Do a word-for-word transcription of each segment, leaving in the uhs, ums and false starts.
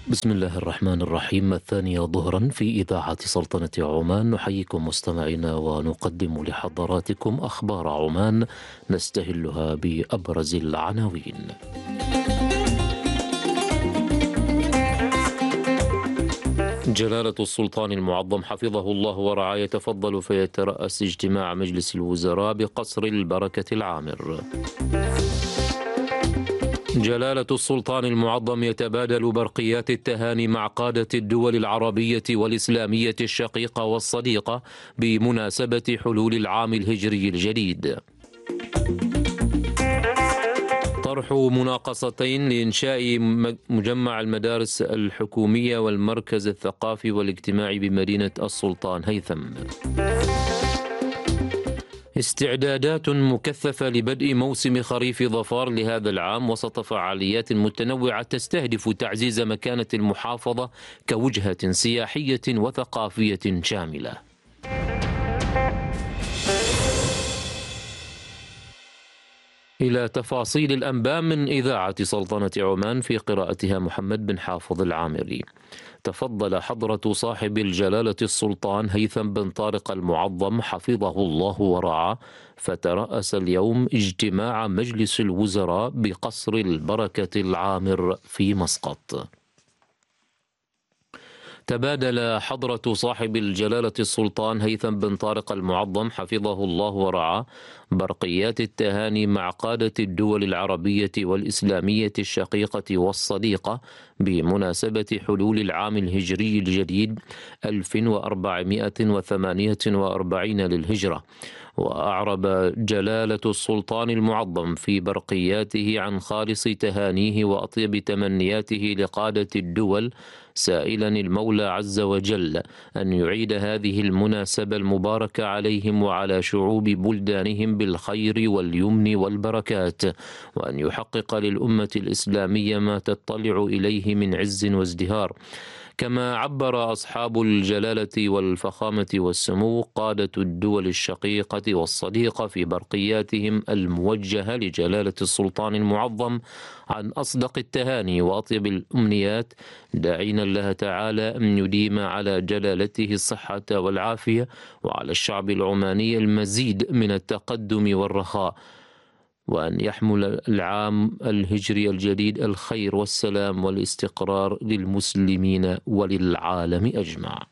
بسم الله الرحمن الرحيم. الثانية ظهرا في إذاعة سلطنة عمان، نحييكم مستمعينا ونقدم لحضراتكم أخبار عمان نستهلها بأبرز العناوين. جلالة السلطان المعظم حفظه الله ورعاه يتفضل فيترأس اجتماع مجلس الوزراء بقصر البركة العامر. جلالة السلطان المعظم يتبادل برقيات التهاني مع قادة الدول العربية والإسلامية الشقيقة والصديقة بمناسبة حلول العام الهجري الجديد. طرح مناقصتين لإنشاء مجمع المدارس الحكومية والمركز الثقافي والاجتماعي بمدينة السلطان هيثم. استعدادات مكثفة لبدء موسم خريف ظفار لهذا العام وسط فعاليات متنوعة تستهدف تعزيز مكانة المحافظة كوجهة سياحية وثقافية شاملة. إلى تفاصيل الأنباء من إذاعة سلطنة عمان في قراءتها محمد بن حافظ العامري. تفضل حضرة صاحب الجلالة السلطان هيثم بن طارق المعظم حفظه الله ورعاه فترأس اليوم اجتماع مجلس الوزراء بقصر البركة العامر في مسقط. تبادل حضرة صاحب الجلالة السلطان هيثم بن طارق المعظم حفظه الله ورعاه برقيات التهاني مع قادة الدول العربية والإسلامية الشقيقة والصديقة بمناسبة حلول العام الهجري الجديد ألف وأربعمائة وثمانية وأربعين للهجرة. وأعرب جلالة السلطان المعظم في برقياته عن خالص تهانيه وأطيب تمنياته لقادة الدول، سائلا المولى عز وجل أن يعيد هذه المناسبة المباركة عليهم وعلى شعوب بلدانهم بالخير واليمن والبركات، وأن يحقق للأمة الإسلامية ما تطلع إليه من عز وازدهار. كما عبر أصحاب الجلالة والفخامة والسمو قادة الدول الشقيقة والصديقة في برقياتهم الموجهة لجلالة السلطان المعظم عن أصدق التهاني وأطيب الأمنيات، داعين الله تعالى أن يديم على جلالته الصحة والعافية وعلى الشعب العماني المزيد من التقدم والرخاء، وأن يحمل العام الهجري الجديد الخير والسلام والاستقرار للمسلمين وللعالم أجمع.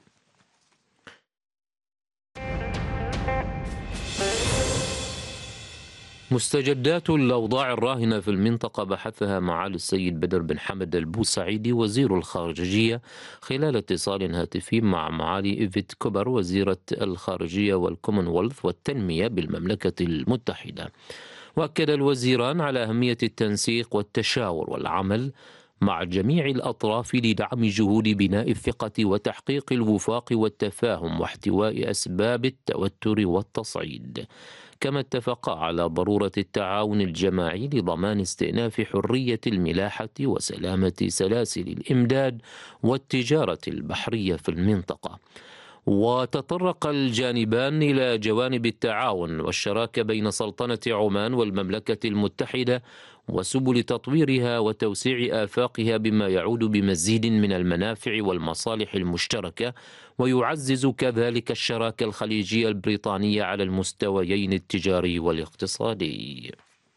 مستجدات الأوضاع الراهنة في المنطقة بحثها معالي السيد بدر بن حمد البوسعيدي وزير الخارجية خلال اتصال هاتفي مع معالي إيفيت كوبر وزيرة الخارجية والكومنولث والتنمية بالمملكة المتحدة. وأكد الوزيران على أهمية التنسيق والتشاور والعمل مع جميع الأطراف لدعم جهود بناء الثقة وتحقيق الوفاق والتفاهم واحتواء أسباب التوتر والتصعيد. كما اتفقا على ضرورة التعاون الجماعي لضمان استئناف حرية الملاحة وسلامة سلاسل الإمداد والتجارة البحرية في المنطقة. وتطرق الجانبان إلى جوانب التعاون والشراكة بين سلطنة عمان والمملكة المتحدة وسبل تطويرها وتوسيع آفاقها بما يعود بمزيد من المنافع والمصالح المشتركة، ويعزز كذلك الشراكة الخليجية البريطانية على المستويين التجاري والاقتصادي.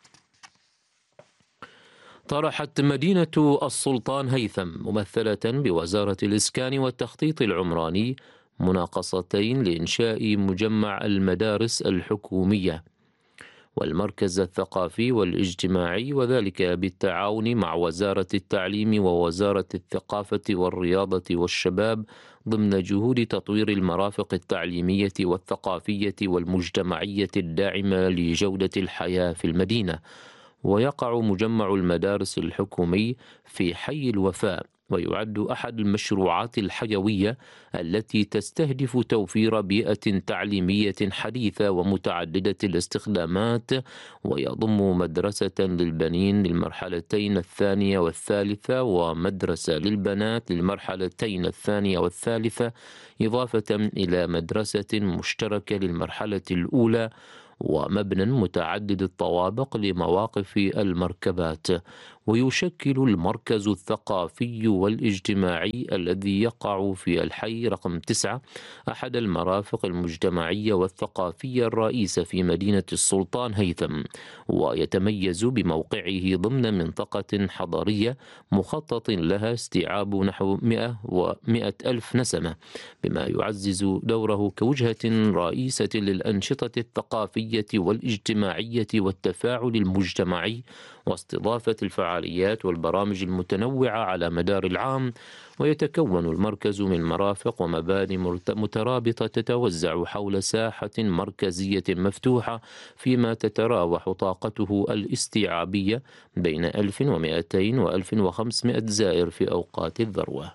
طرحت مدينة السلطان هيثم ممثلة بوزارة الإسكان والتخطيط العمراني مناقصتين لإنشاء مجمع المدارس الحكومية والمركز الثقافي والاجتماعي، وذلك بالتعاون مع وزارة التعليم ووزارة الثقافة والرياضة والشباب ضمن جهود تطوير المرافق التعليمية والثقافية والمجتمعية الداعمة لجودة الحياة في المدينة. ويقع مجمع المدارس الحكومي في حي الوفاء، ويعد أحد المشروعات الحيوية التي تستهدف توفير بيئة تعليمية حديثة ومتعددة الاستخدامات، ويضم مدرسة للبنين للمرحلتين الثانية والثالثة ومدرسة للبنات للمرحلتين الثانية والثالثة، إضافة إلى مدرسة مشتركة للمرحلة الأولى، ومبنى متعدد الطوابق لمواقف المركبات. ويشكل المركز الثقافي والاجتماعي الذي يقع في الحي رقم تسعة أحد المرافق المجتمعية والثقافية الرئيسة في مدينة السلطان هيثم، ويتميز بموقعه ضمن منطقة حضرية مخطط لها استيعاب نحو مئة ومئة ألف نسمة، بما يعزز دوره كوجهة رئيسة للأنشطة الثقافية والاجتماعية والتفاعل المجتمعي واستضافة الفعاليات والبرامج المتنوعة على مدار العام. ويتكون المركز من مرافق ومباني مترابطة تتوزع حول ساحة مركزية مفتوحة، فيما تتراوح طاقته الاستيعابية بين ألف ومئتين وألف وخمسمئة زائر في أوقات الذروة.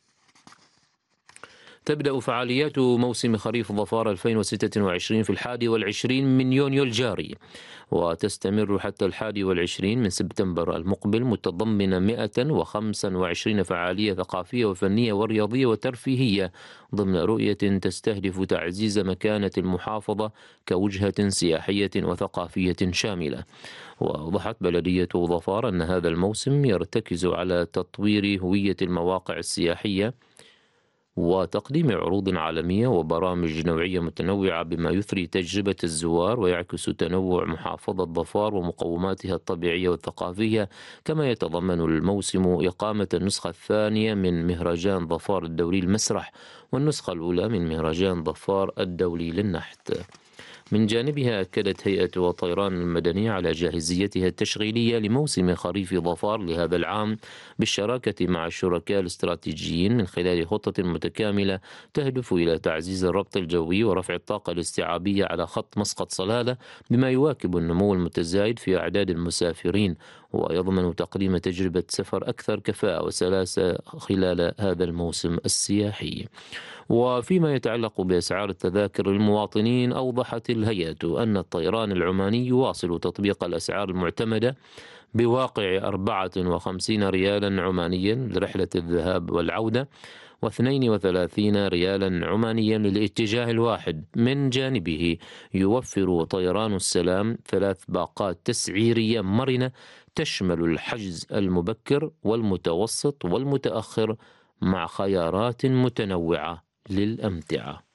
تبدأ فعاليات موسم خريف ظفار ألفين وستة وعشرين في الحادي والعشرين من يونيو الجاري، وتستمر حتى الحادي والعشرين من سبتمبر المقبل، متضمنة مئة وخمسة وعشرين فعالية ثقافية وفنية ورياضية وترفيهية ضمن رؤية تستهدف تعزيز مكانة المحافظة كوجهة سياحية وثقافية شاملة. وأوضحت بلدية ظفار أن هذا الموسم يرتكز على تطوير هوية المواقع السياحية وتقديم عروض عالمية وبرامج نوعية متنوعة بما يثري تجربة الزوار ويعكس تنوع محافظة ظفار ومقوماتها الطبيعية والثقافية. كما يتضمن الموسم إقامة النسخة الثانية من مهرجان ظفار الدولي للمسرح والنسخة الأولى من مهرجان ظفار الدولي للنحت. من جانبها أكدت هيئة الطيران المدني على جاهزيتها التشغيلية لموسم خريف ظفار لهذا العام بالشراكة مع الشركاء الاستراتيجيين من خلال خطة متكاملة تهدف إلى تعزيز الربط الجوي ورفع الطاقة الاستيعابية على خط مسقط صلالة، بما يواكب النمو المتزايد في أعداد المسافرين ويضمن تقديم تجربة سفر أكثر كفاءة وسلاسة خلال هذا الموسم السياحي. وفيما يتعلق بأسعار التذاكر للمواطنين، أوضحت الهيئة أن الطيران العماني يواصل تطبيق الأسعار المعتمدة بواقع أربعة وخمسين ريالا عمانيا لرحلة الذهاب والعودة واثنين وثلاثين ريالا عمانيا للاتجاه الواحد. من جانبه يوفر طيران السلام ثلاث باقات تسعيرية مرنة تشمل الحجز المبكر والمتوسط والمتأخر مع خيارات متنوعة للأمتعة.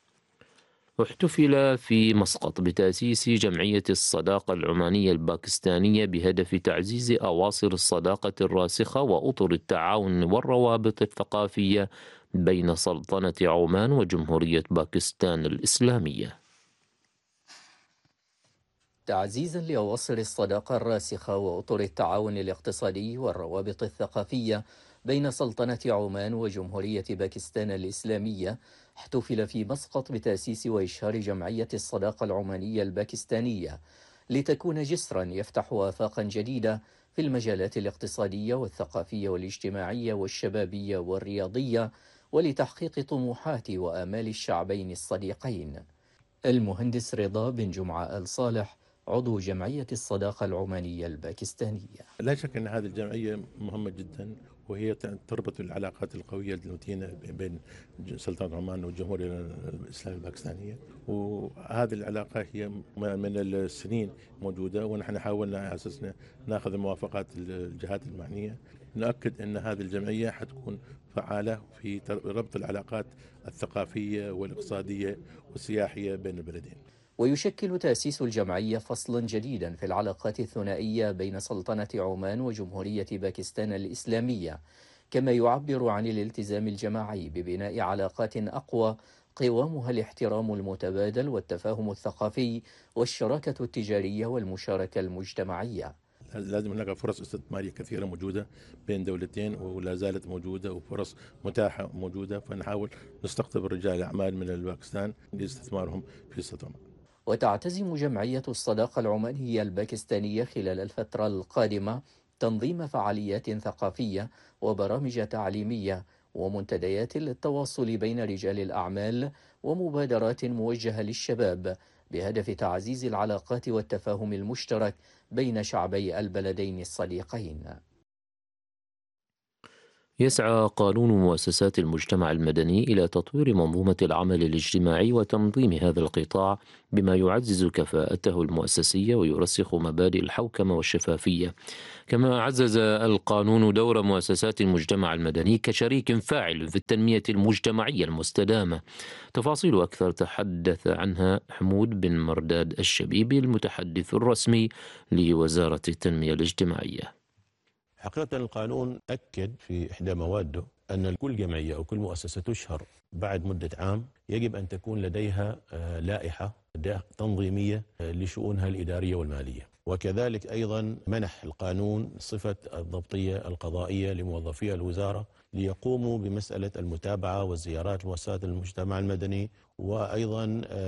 احتفل في مسقط بتأسيس جمعية الصداقة العمانية الباكستانية بهدف تعزيز أواصر الصداقة الراسخة وأطر التعاون والروابط الثقافية بين سلطنة عمان وجمهورية باكستان الإسلامية. تعزيزا لأواصر الصداقة الراسخة وأطر التعاون الاقتصادي والروابط الثقافية بين سلطنة عمان وجمهورية باكستان الإسلامية، احتفل في مسقط بتأسيس وإشهار جمعية الصداقة العمانية الباكستانية لتكون جسرا يفتح آفاقا جديدة في المجالات الاقتصادية والثقافية والاجتماعية والشبابية والرياضية، ولتحقيق طموحات وآمال الشعبين الصديقين. المهندس رضا بن جمعة آل صالح عضو جمعية الصداقة العمانية الباكستانية: لا شك أن هذه الجمعية مهمة جدا، وهي تربط العلاقات القوية المتينة بين سلطنة عمان والجمهورية الإسلامية الباكستانية، وهذه العلاقة هي من السنين موجودة، ونحن حاولنا على أساسنا ناخذ موافقات الجهات المعنية. نؤكد أن هذه الجمعية حتكون فعالة في ربط العلاقات الثقافية والاقتصادية والسياحية بين البلدين. ويشكل تأسيس الجمعية فصلا جديدا في العلاقات الثنائية بين سلطنة عمان وجمهورية باكستان الإسلامية، كما يعبر عن الالتزام الجماعي ببناء علاقات أقوى قوامها الاحترام المتبادل والتفاهم الثقافي والشراكة التجارية والمشاركة المجتمعية. لازم هناك فرص استثمارية كثيرة موجودة بين دولتين ولا زالت موجودة، وفرص متاحة موجودة، فنحاول نستقطب رجال الأعمال من الباكستان لاستثمارهم في سلطنة. وتعتزم جمعية الصداقة العمانية الباكستانية خلال الفترة القادمة تنظيم فعاليات ثقافية وبرامج تعليمية ومنتديات للتواصل بين رجال الأعمال ومبادرات موجهة للشباب بهدف تعزيز العلاقات والتفاهم المشترك بين شعبي البلدين الصديقين. يسعى قانون مؤسسات المجتمع المدني إلى تطوير منظومة العمل الاجتماعي وتنظيم هذا القطاع بما يعزز كفاءته المؤسسية ويرسخ مبادئ الحوكمة والشفافية. كما عزز القانون دور مؤسسات المجتمع المدني كشريك فاعل في التنمية المجتمعية المستدامة. تفاصيل أكثر تحدث عنها حمود بن مرداد الشبيبي المتحدث الرسمي لوزارة التنمية الاجتماعية. حقيقة القانون أكد في إحدى مواده أن كل جمعية أو كل مؤسسة تشهر بعد مدة عام يجب أن تكون لديها لائحة تنظيمية لشؤونها الإدارية والمالية، وكذلك أيضا منح القانون صفة الضبطية القضائية لموظفي الوزارة ليقوموا بمسألة المتابعة والزيارات لمؤسسات المجتمع المدني، وأيضا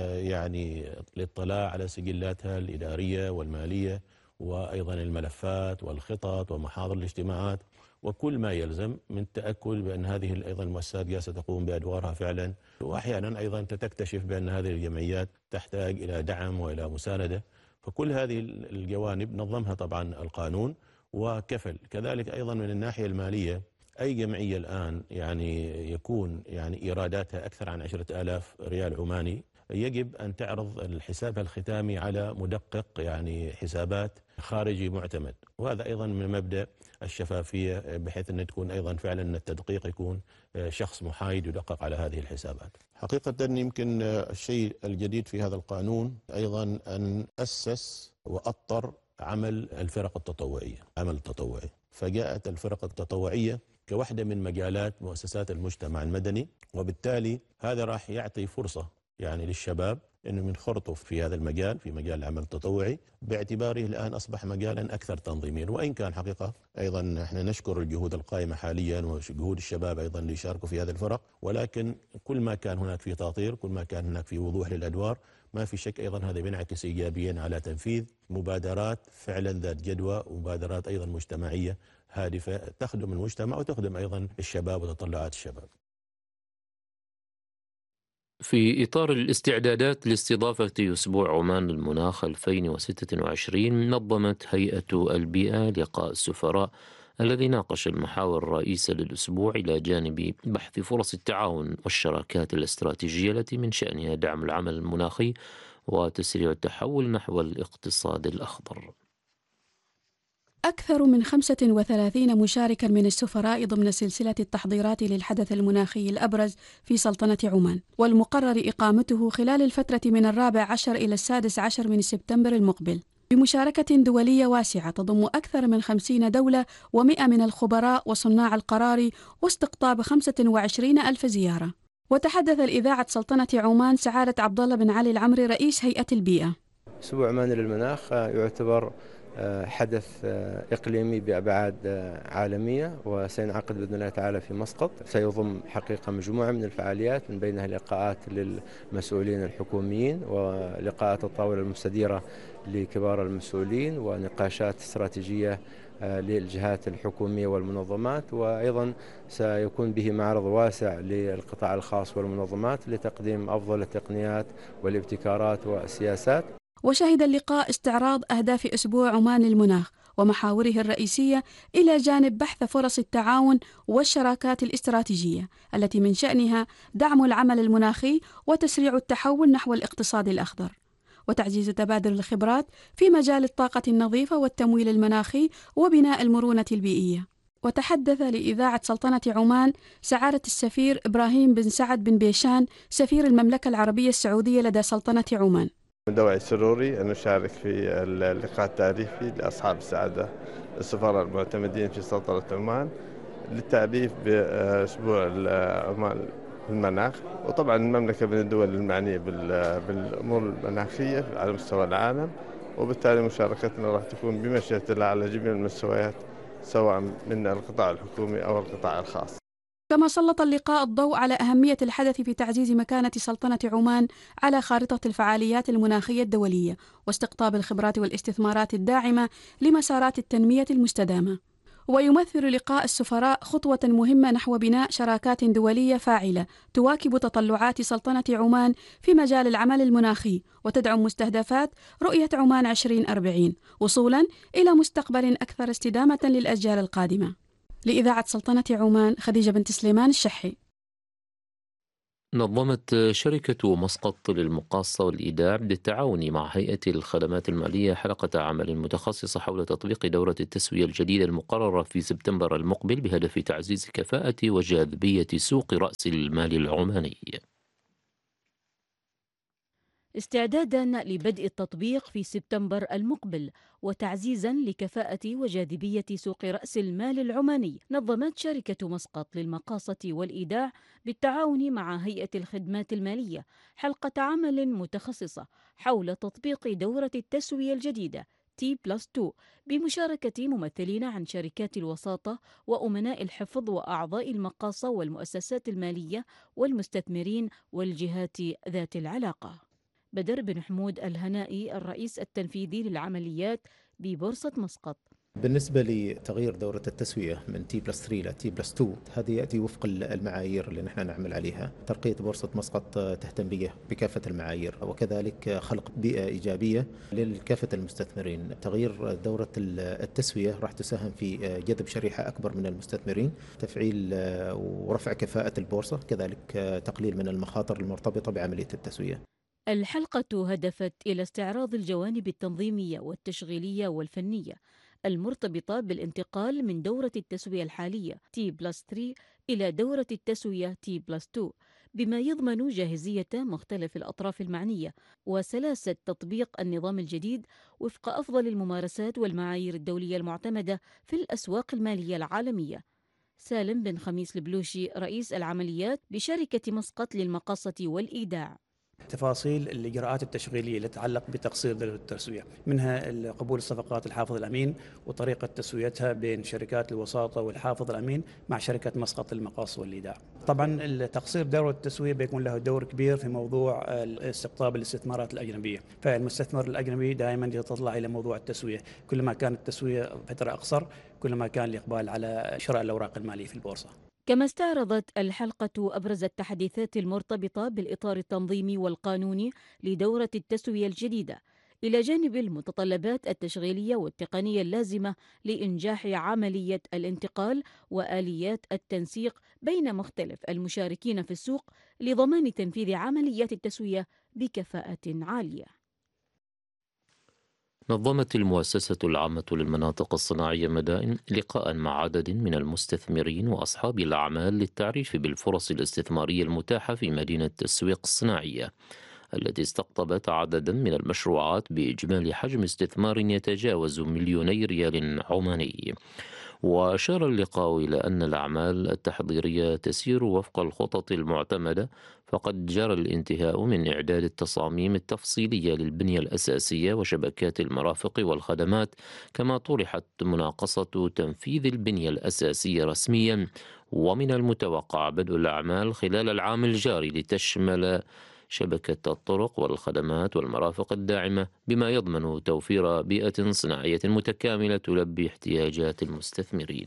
يعني الاطلاع على سجلاتها الإدارية والمالية، وأيضا الملفات والخطط ومحاضر الاجتماعات وكل ما يلزم من التأكد بأن هذه أيضا المؤسسات جالسة تقوم بأدوارها فعلا. وأحيانا أيضا تكتشف بأن هذه الجمعيات تحتاج إلى دعم وإلى مساندة، فكل هذه الجوانب نظمها طبعا القانون وكفل. كذلك أيضا من الناحية المالية أي جمعية الآن يعني يكون يعني إيراداتها أكثر عن عشرة آلاف ريال عماني يجب أن تعرض الحساب الختامي على مدقق يعني حسابات خارجي معتمد، وهذا أيضا من مبدأ الشفافية بحيث أن تكون أيضا فعلا أن التدقيق يكون شخص محايد يدقق على هذه الحسابات. حقيقة يمكن الشيء الجديد في هذا القانون أيضا أن أسس وأطر عمل الفرق التطوعية، عمل التطوعي، فجاءت الفرق التطوعية كوحدة من مجالات مؤسسات المجتمع المدني، وبالتالي هذا راح يعطي فرصة يعني للشباب انه ينخرطوا في هذا المجال، في مجال العمل التطوعي، باعتباره الان اصبح مجالا اكثر تنظيميا. وان كان حقيقه ايضا احنا نشكر الجهود القائمه حاليا وجهود الشباب ايضا اللي يشاركوا في هذه الفرق، ولكن كل ما كان هناك في تطوير، كل ما كان هناك في وضوح للادوار، ما في شك ايضا هذا بينعكس ايجابيا على تنفيذ مبادرات فعلا ذات جدوى، ومبادرات ايضا مجتمعيه هادفه تخدم المجتمع وتخدم ايضا الشباب وتطلعات الشباب. في إطار الاستعدادات لاستضافة أسبوع عمان للمناخ ألفين وستة وعشرين، نظمت هيئة البيئة لقاء السفراء الذي ناقش المحاور الرئيسة للأسبوع إلى جانب بحث فرص التعاون والشراكات الاستراتيجية التي من شأنها دعم العمل المناخي وتسريع التحول نحو الاقتصاد الأخضر. أكثر من خمسة وثلاثين مشاركا من السفراء ضمن سلسلة التحضيرات للحدث المناخي الأبرز في سلطنة عمان، والمقرر إقامته خلال الفترة من الرابع عشر إلى السادس عشر من سبتمبر المقبل، بمشاركة دولية واسعة تضم أكثر من خمسين دولة ومئة من الخبراء وصناع القرار، واستقطاب خمسة وعشرين ألف زيارة. وتحدث الإذاعة سلطنة عمان سعادة عبد الله بن علي العمري رئيس هيئة البيئة. أسبوع عمان للمناخ يعتبر حدث إقليمي بأبعاد عالمية، وسينعقد بإذن الله تعالى في مسقط. سيضم حقيقة مجموعة من الفعاليات من بينها لقاءات للمسؤولين الحكوميين، ولقاءات الطاولة المستديرة لكبار المسؤولين، ونقاشات استراتيجية للجهات الحكومية والمنظمات، وأيضا سيكون به معرض واسع للقطاع الخاص والمنظمات لتقديم أفضل التقنيات والابتكارات والسياسات. وشهد اللقاء استعراض أهداف أسبوع عمان للمناخ ومحاوره الرئيسية إلى جانب بحث فرص التعاون والشراكات الاستراتيجية التي من شأنها دعم العمل المناخي وتسريع التحول نحو الاقتصاد الأخضر، وتعزيز تبادل الخبرات في مجال الطاقة النظيفة والتمويل المناخي وبناء المرونة البيئية. وتحدث لإذاعة سلطنة عمان سعادة السفير إبراهيم بن سعد بن بيشان سفير المملكة العربية السعودية لدى سلطنة عمان. من دوعي سروري أن أشارك في اللقاء التعريفي لأصحاب السعادة السفراء المعتمدين في سلطنة عمان للتعريف بأسبوع عمان المناخ. وطبعا المملكة من الدول المعنية بالأمور المناخية على مستوى العالم، وبالتالي مشاركتنا راح تكون بمشيئة الله على جميع المستويات سواء من القطاع الحكومي أو القطاع الخاص. كما سلط اللقاء الضوء على أهمية الحدث في تعزيز مكانة سلطنة عمان على خارطة الفعاليات المناخية الدولية، واستقطاب الخبرات والاستثمارات الداعمة لمسارات التنمية المستدامة. ويمثل لقاء السفراء خطوة مهمة نحو بناء شراكات دولية فاعلة تواكب تطلعات سلطنة عمان في مجال العمل المناخي، وتدعم مستهدفات رؤية عمان عشرين أربعين وصولا إلى مستقبل أكثر استدامة للأجيال القادمة. لإذاعة سلطنة عمان خديجة بنت سليمان الشحي. نظمت شركة مسقط للمقاصة والإيداع بالتعاون مع هيئة الخدمات المالية حلقة عمل متخصصة حول تطبيق دورة التسوية الجديدة المقررة في سبتمبر المقبل بهدف تعزيز كفاءة وجاذبية سوق رأس المال العماني. استعدادا لبدء التطبيق في سبتمبر المقبل وتعزيزا لكفاءة وجاذبية سوق رأس المال العماني، نظمت شركة مسقط للمقاصة والإيداع بالتعاون مع هيئة الخدمات المالية حلقة عمل متخصصة حول تطبيق دورة التسوية الجديدة تي بلس تو بمشاركة ممثلين عن شركات الوساطة وأمناء الحفظ وأعضاء المقاصة والمؤسسات المالية والمستثمرين والجهات ذات العلاقة. بدر بن حمود الهنائي الرئيس التنفيذي للعمليات ببورصة مسقط: بالنسبة لتغيير دورة التسوية من تي بلس ثلاثة إلى تي بلس اثنين، هذه يأتي وفق المعايير اللي نحن نعمل عليها. ترقية بورصة مسقط تهتم به بكافة المعايير، وكذلك خلق بيئة إيجابية لكافة المستثمرين. تغيير دورة التسوية راح تساهم في جذب شريحة أكبر من المستثمرين، تفعيل ورفع كفاءة البورصة، كذلك تقليل من المخاطر المرتبطة بعملية التسوية. الحلقة هدفت إلى استعراض الجوانب التنظيمية والتشغيلية والفنية المرتبطة بالانتقال من دورة التسوية الحالية تي بلس ثلاثة إلى دورة التسوية تي بلس اثنين، بما يضمن جاهزية مختلف الأطراف المعنية وسلاسة تطبيق النظام الجديد وفق أفضل الممارسات والمعايير الدولية المعتمدة في الأسواق المالية العالمية. سالم بن خميس البلوشي رئيس العمليات بشركة مسقط للمقاصة والإيداع: تفاصيل الإجراءات التشغيلية اللي تتعلق بتقصير دورة التسوية، منها قبول الصفقات الحافظ الأمين وطريقة تسويتها بين شركات الوساطة والحافظ الأمين مع شركة مسقط للمقاصة والإيداع. طبعا تقصير دورة التسوية بيكون له دور كبير في موضوع استقطاب الاستثمارات الأجنبية، فالمستثمر الأجنبي دائما يتطلع إلى موضوع التسوية، كلما كانت التسوية فترة أقصر كلما كان الإقبال على شراء الأوراق المالية في البورصة. كما استعرضت الحلقة أبرز التحديثات المرتبطة بالإطار التنظيمي والقانوني لدورة التسوية الجديدة، إلى جانب المتطلبات التشغيلية والتقنية اللازمة لإنجاح عملية الانتقال وآليات التنسيق بين مختلف المشاركين في السوق لضمان تنفيذ عمليات التسوية بكفاءة عالية. نظمت المؤسسة العامة للمناطق الصناعية مدائن لقاء مع عدد من المستثمرين وأصحاب الأعمال للتعريف بالفرص الاستثمارية المتاحة في مدينة التسويق الصناعية، التي استقطبت عددا من المشروعات بإجمالي حجم استثمار يتجاوز مليوني ريال عماني. وأشار اللقاء إلى أن الأعمال التحضيرية تسير وفق الخطط المعتمدة، فقد جرى الانتهاء من إعداد التصاميم التفصيلية للبنية الأساسية وشبكات المرافق والخدمات، كما طرحت مناقصة تنفيذ البنية الأساسية رسميا، ومن المتوقع بدء الأعمال خلال العام الجاري لتشمل شبكة الطرق والخدمات والمرافق الداعمة، بما يضمن توفير بيئة صناعية متكاملة تلبي احتياجات المستثمرين.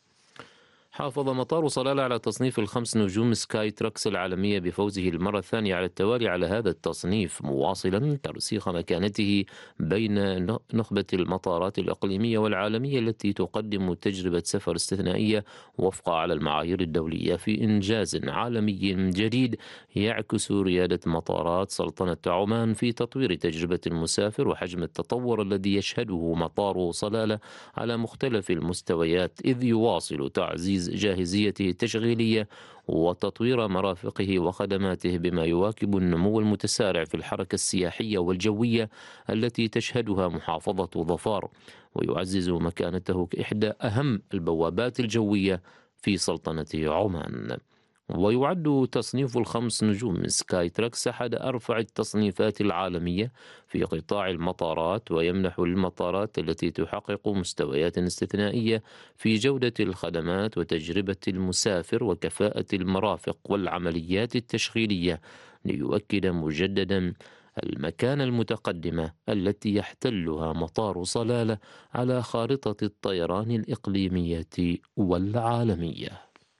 حافظ مطار صلالة على تصنيف الخمس نجوم سكاي تراكس العالمية بفوزه المرة الثانية على التوالي على هذا التصنيف، مواصلا ترسيخ مكانته بين نخبة المطارات الإقليمية والعالمية التي تقدم تجربة سفر استثنائية وفق على المعايير الدولية، في إنجاز عالمي جديد يعكس ريادة مطارات سلطنة عمان في تطوير تجربة المسافر وحجم التطور الذي يشهده مطار صلالة على مختلف المستويات، إذ يواصل تعزيز جاهزيته التشغيلية وتطوير مرافقه وخدماته بما يواكب النمو المتسارع في الحركة السياحية والجوية التي تشهدها محافظة ظفار، ويعزز مكانته كإحدى أهم البوابات الجوية في سلطنة عمان. ويعد تصنيف الخمس نجوم سكاي تراكس أحد أرفع التصنيفات العالمية في قطاع المطارات، ويمنح للمطارات التي تحقق مستويات استثنائية في جودة الخدمات وتجربة المسافر وكفاءة المرافق والعمليات التشغيلية، ليؤكد مجددا المكانة المتقدمة التي يحتلها مطار صلالة على خارطة الطيران الإقليمية والعالمية.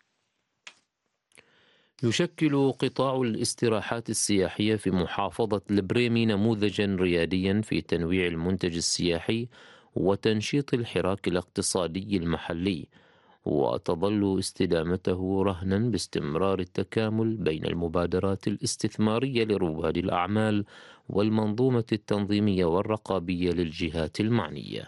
يشكل قطاع الاستراحات السياحية في محافظة البريمي نموذجا رياديا في تنويع المنتج السياحي وتنشيط الحراك الاقتصادي المحلي، وتظل استدامته رهنا باستمرار التكامل بين المبادرات الاستثمارية لرواد الأعمال والمنظومة التنظيمية والرقابية للجهات المعنية.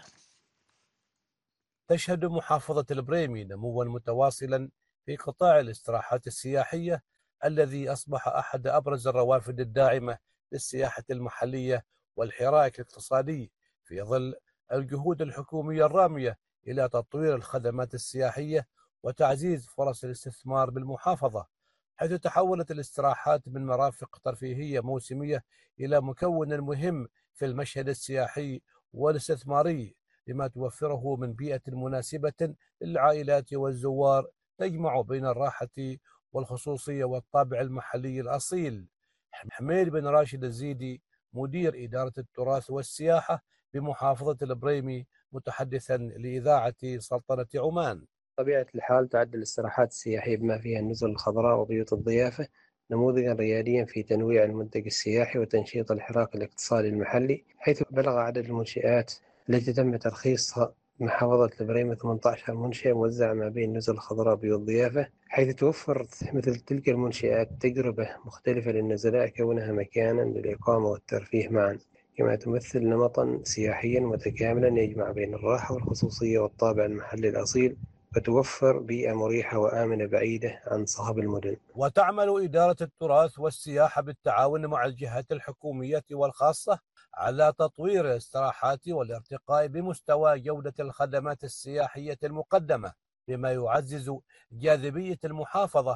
تشهد محافظة البريمي نموا متواصلا في قطاع الاستراحات السياحية الذي أصبح أحد أبرز الروافد الداعمة للسياحة المحلية والحراك الاقتصادي في ظل الجهود الحكومية الرامية إلى تطوير الخدمات السياحية وتعزيز فرص الاستثمار بالمحافظة، حيث تحولت الاستراحات من مرافق ترفيهية موسمية إلى مكون مهم في المشهد السياحي والاستثماري، لما توفره من بيئة مناسبة للعائلات والزوار تجمع بين الراحة والخصوصية والطابع المحلي الأصيل. حميد بن راشد الزيدي مدير إدارة التراث والسياحة بمحافظة البريمي متحدثا لإذاعة سلطنة عمان. طبيعة الحال تعد الاستراحات السياحية بما فيها النزل الخضراء وبيوت الضيافة نموذجا رياديا في تنويع المنتج السياحي وتنشيط الحراك الاقتصادي المحلي، حيث بلغ عدد المنشآت التي تم ترخيصها محافظة البريمي ثمانية عشر منشأة موزعة ما بين نزل الخضراء وبيوت ضيافة، حيث توفر مثل تلك المنشآت تجربة مختلفة للنزلاء كونها مكانا للإقامة والترفيه معا، كما تمثل نمطا سياحيا متكاملا يجمع بين الراحة والخصوصية والطابع المحلي الأصيل، وتوفر بيئة مريحة وآمنة بعيدة عن صخب المدن. وتعمل إدارة التراث والسياحة بالتعاون مع الجهات الحكومية والخاصة على تطوير الاستراحات والارتقاء بمستوى جودة الخدمات السياحية المقدمة، بما يعزز جاذبية المحافظة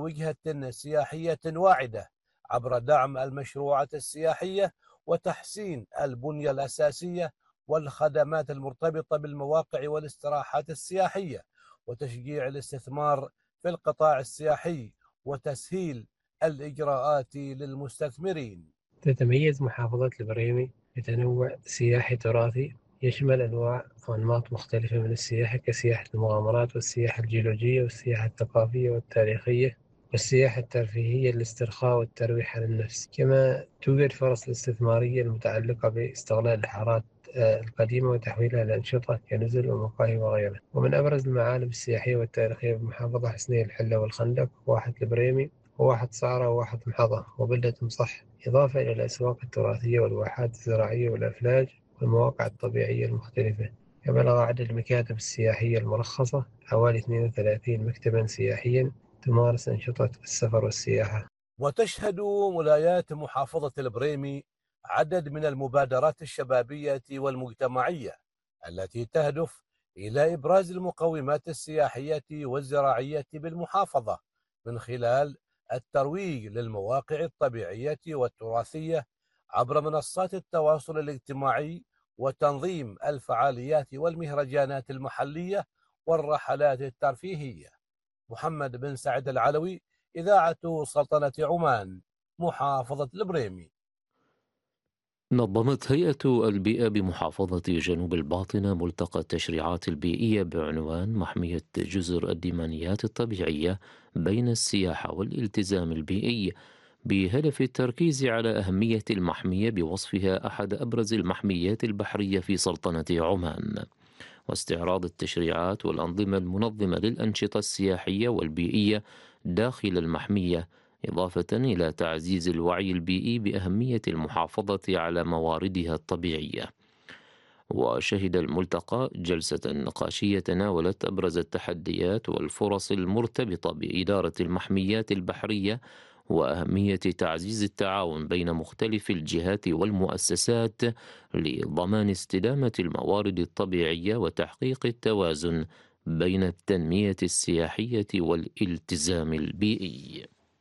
كوجهة سياحية واعدة عبر دعم المشروعات السياحية وتحسين البنية الأساسية والخدمات المرتبطة بالمواقع والاستراحات السياحية، وتشجيع الاستثمار في القطاع السياحي وتسهيل الإجراءات للمستثمرين. تتميز محافظة البريمي بتنوع سياحي تراثي يشمل أنواع وأنماط مختلفة من السياحة كسياحة المغامرات والسياحة الجيولوجية والسياحة الثقافية والتاريخية والسياحة الترفيهية للاسترخاء والترويح عن النفس، كما توجد فرص الاستثمارية المتعلقة باستغلال الحارات القديمة وتحويلها لأنشطة كنزل ومقاهي وغيرها. ومن أبرز المعالم السياحية والتاريخية بالمحافظة حسني الحلة والخندق وواحة البريمي وواحة صعرة وواحة محظة وبلدة مصح، إضافة إلى الأسواق التراثية والواحات الزراعية والأفلاج والمواقع الطبيعية المختلفة. كما بلغ عدد المكاتب السياحية المرخصة حوالي اثنين وثلاثين مكتبا سياحيا تمارس أنشطة السفر والسياحة. وتشهد ولايات محافظة البريمي عدد من المبادرات الشبابية والمجتمعية التي تهدف إلى إبراز المقومات السياحية والزراعية بالمحافظة من خلال الترويج للمواقع الطبيعية والتراثية عبر منصات التواصل الاجتماعي وتنظيم الفعاليات والمهرجانات المحلية والرحلات الترفيهية. محمد بن سعد العلوي، إذاعة سلطنة عمان، محافظة البريمي. نظمت هيئة البيئة بمحافظة جنوب الباطنة ملتقى التشريعات البيئية بعنوان محمية جزر الديمانيات الطبيعية بين السياحة والالتزام البيئي، بهدف التركيز على أهمية المحمية بوصفها أحد أبرز المحميات البحرية في سلطنة عمان، واستعراض التشريعات والأنظمة المنظمة للأنشطة السياحية والبيئية داخل المحمية، إضافة إلى تعزيز الوعي البيئي بأهمية المحافظة على مواردها الطبيعية. وشهد الملتقى جلسة نقاشية تناولت أبرز التحديات والفرص المرتبطة بإدارة المحميات البحرية وأهمية تعزيز التعاون بين مختلف الجهات والمؤسسات لضمان استدامة الموارد الطبيعية وتحقيق التوازن بين التنمية السياحية والالتزام البيئي.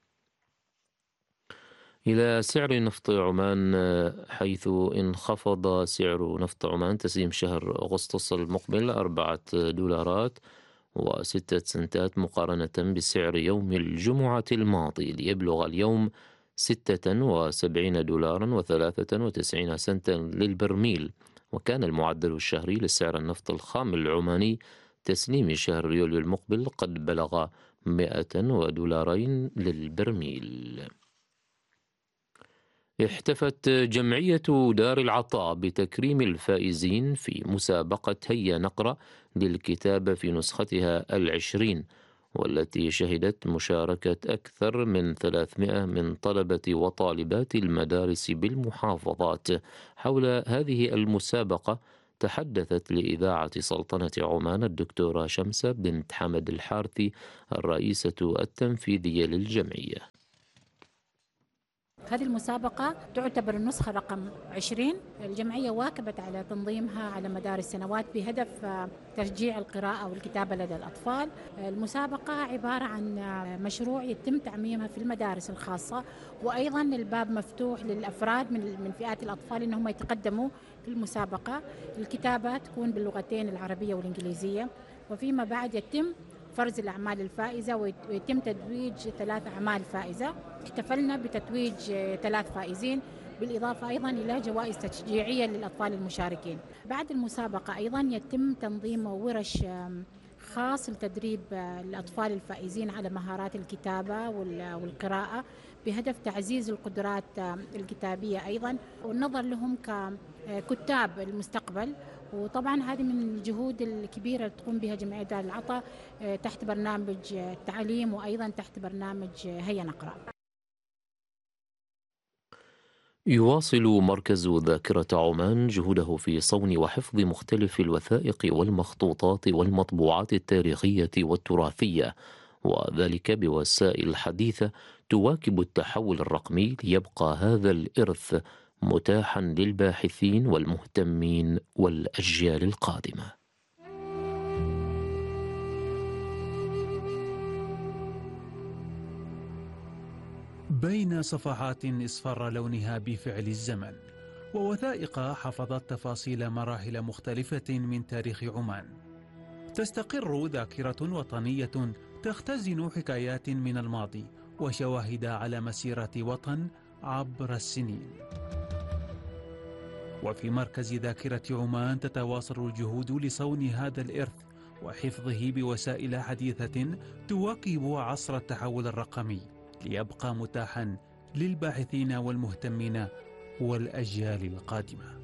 إلى سعر نفط عمان، حيث انخفض سعر نفط عمان تسليم شهر أغسطس المقبل أربعة دولارات وستة سنتات مقارنة بسعر يوم الجمعة الماضي، ليبلغ اليوم ستة وسبعين دولارا وثلاثة وتسعين سنتا للبرميل. وكان المعدل الشهري لسعر النفط الخام العماني تسليم شهر يوليو المقبل قد بلغ مئة ودولارين للبرميل. احتفت جمعية دار العطاء بتكريم الفائزين في مسابقة هيا نقرأ للكتابة في نسختها العشرين، والتي شهدت مشاركة أكثر من ثلاثمائة من طلبة وطالبات المدارس بالمحافظات. حول هذه المسابقة تحدثت لإذاعة سلطنة عمان الدكتورة شمسة بنت حمد الحارثي الرئيسة التنفيذية للجمعية. هذه المسابقة تعتبر النسخة رقم عشرين. الجمعية واكبت على تنظيمها على مدار السنوات بهدف تشجيع القراءة والكتابة لدى الأطفال. المسابقة عبارة عن مشروع يتم تعميمها في المدارس الخاصة، وأيضا الباب مفتوح للأفراد من من فئات الأطفال أنهم يتقدموا في المسابقة. الكتابة تكون باللغتين العربية والإنجليزية، وفيما بعد يتم فرز الأعمال الفائزة ويتم تتويج ثلاث أعمال فائزة. احتفلنا بتتويج ثلاث فائزين، بالإضافة أيضا إلى جوائز تشجيعية للأطفال المشاركين. بعد المسابقة أيضا يتم تنظيم ورش خاص لتدريب الأطفال الفائزين على مهارات الكتابة والقراءة بهدف تعزيز القدرات الكتابية أيضا، والنظر لهم ككتاب المستقبل. وطبعا هذه من الجهود الكبيرة اللي تقوم بها جمعية دار العطاء تحت برنامج التعليم وأيضا تحت برنامج هيا نقرأ. يواصل مركز ذاكرة عمان جهوده في صون وحفظ مختلف الوثائق والمخطوطات والمطبوعات التاريخية والتراثية، وذلك بوسائل حديثة تواكب التحول الرقمي ليبقى هذا الإرث متاحا للباحثين والمهتمين والأجيال القادمة. بين صفحات اصفر لونها بفعل الزمن ووثائق حفظت تفاصيل مراحل مختلفة من تاريخ عمان، تستقر ذاكرة وطنية تختزن حكايات من الماضي وشواهد على مسيرة وطن عبر السنين. وفي مركز ذاكرة عمان تتواصل الجهود لصون هذا الإرث وحفظه بوسائل حديثة تواكب عصر التحول الرقمي ليبقى متاحا للباحثين والمهتمين والأجيال القادمة.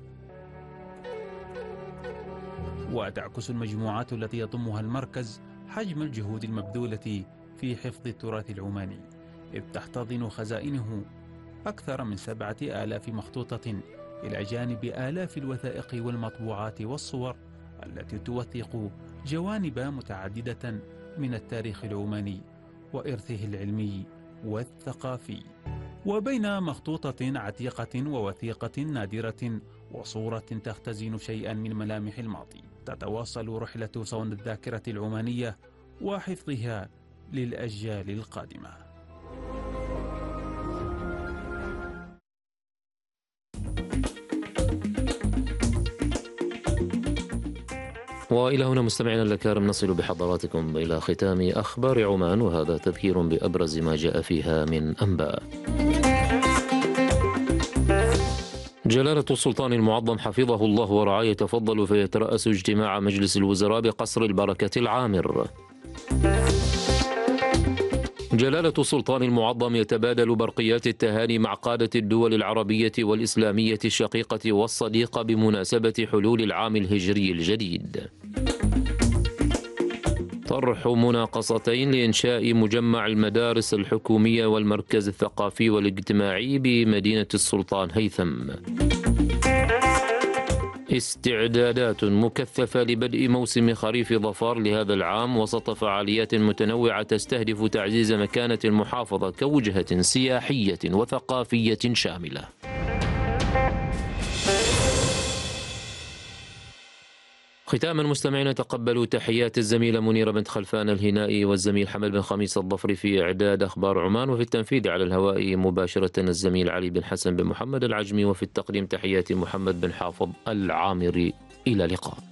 وتعكس المجموعات التي يضمها المركز حجم الجهود المبذولة في حفظ التراث العماني، إذ تحتضن خزائنه أكثر من سبعة آلاف مخطوطة إلى جانب آلاف الوثائق والمطبوعات والصور التي توثق جوانب متعددة من التاريخ العماني وإرثه العلمي والثقافي. وبين مخطوطة عتيقة ووثيقة نادرة وصورة تختزن شيئا من ملامح الماضي، تتواصل رحلة صون الذاكرة العمانية وحفظها للأجيال القادمة. وإلى هنا مستمعينا الكرام نصل بحضراتكم إلى ختام أخبار عمان، وهذا تذكير بأبرز ما جاء فيها من أنباء. جلالة السلطان المعظم حفظه الله ورعاه يتفضل فيترأس اجتماع مجلس الوزراء بقصر البركة العامر. جلالة السلطان المعظم يتبادل برقيات التهاني مع قادة الدول العربية والإسلامية الشقيقة والصديقة بمناسبة حلول العام الهجري الجديد. طرح مناقصتين لإنشاء مجمع المدارس الحكومية والمركز الثقافي والاجتماعي بمدينة السلطان هيثم. استعدادات مكثفة لبدء موسم خريف ظفار لهذا العام وسط فعاليات متنوعة تستهدف تعزيز مكانة المحافظة كوجهة سياحية وثقافية شاملة. ختاما مستمعين تقبلوا تحيات الزميلة منيرة بنت خلفان الهنائي والزميل حمد بن خميس الظفري في إعداد أخبار عمان، وفي التنفيذ على الهواء مباشرة الزميل علي بن حسن بن محمد العجمي، وفي التقديم تحيات محمد بن حافظ العامري. إلى اللقاء.